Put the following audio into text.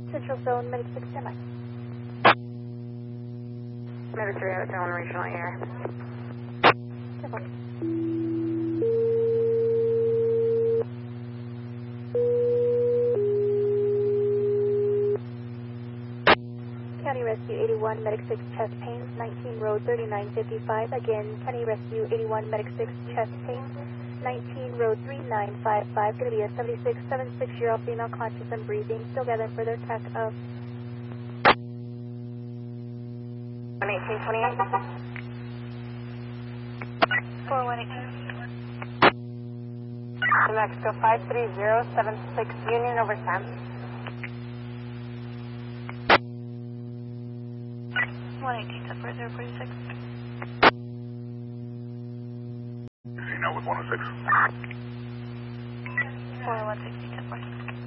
Central Zone, Medic 6 standby. Medic 3 out of zone, regional air. County Rescue 81, Medic 6, chest pains, 19 Road 3955. Again, County Rescue 81, Medic 6, chest pains, 19 Road 3955. Going to be a 76-year-old female, conscious and breathing. Still gathering further attack of 1828. 4118. New Mexico 53076 Union over Sam. 118, 104046. You see now with 106. 4160, 1040.